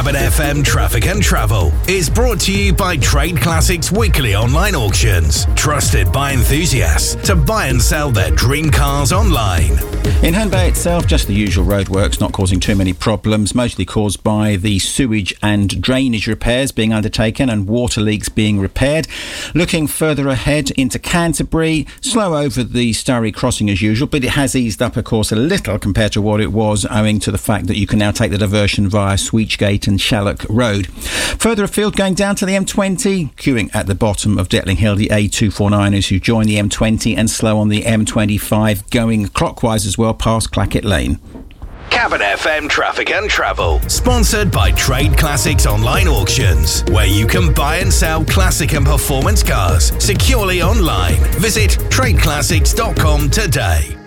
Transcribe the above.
Cabin FM Traffic and Travel is brought to you by Trade Classics Weekly Online Auctions. Trusted by enthusiasts to buy and sell their dream cars online. In Herne Bay itself, just the usual roadworks, not causing too many problems, mostly caused by the sewage and drainage repairs being undertaken and water leaks being repaired. Looking further ahead into Canterbury, slow over the Starry Crossing as usual, but it has eased up, of course, a little compared to what it was, owing to the fact that you can now take the diversion via Sweechgate and Shallock Road. Further afield, going down to the M20, queuing at the bottom of Detling Hill, the A249 as you join the M20, and slow on the M25, going clockwise as well past Clackett Lane. Cabin FM Traffic and Travel, sponsored by Trade Classics Online Auctions, where you can buy and sell classic and performance cars securely online. Visit tradeclassics.com today.